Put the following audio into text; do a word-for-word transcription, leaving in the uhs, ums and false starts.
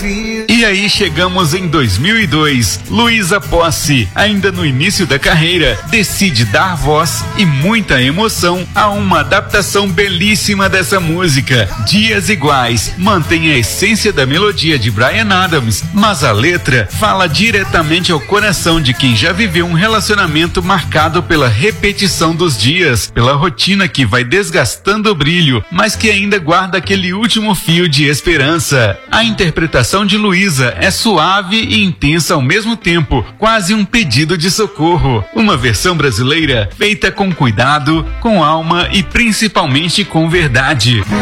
E aí chegamos em dois mil e dois. Luísa Posse, ainda no início da carreira, decide dar voz e muita emoção a uma adaptação belíssima dessa música. Dias Iguais mantém a essência da melodia de Bryan Adams, mas a letra fala diretamente ao coração de quem já viveu um relacionamento marcado pela repetição dos dias, pela rotina que vai desgastando o brilho, mas que ainda guarda aquele último fio de esperança. A interpretação de Luísa é suave e intensa ao mesmo tempo, quase um pedido de socorro. Uma versão brasileira feita com cuidado, com alma e principalmente com verdade.